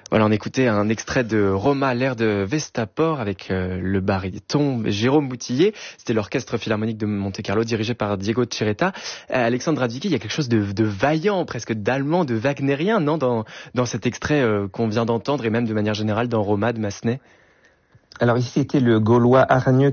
Voilà, on écoutait un extrait de Roma, l'air de Vestapor avec le baryton Jérôme Boutillier. C'était l'orchestre philharmonique de Monte-Carlo dirigé par Diego Cereta. Alexandre Radziki, il y a quelque chose de vaillant, presque d'allemand, de wagnérien, non, dans cet extrait qu'on vient d'entendre et même de manière générale dans Roma de Massenet. Alors ici, c'était le Gaulois hargneux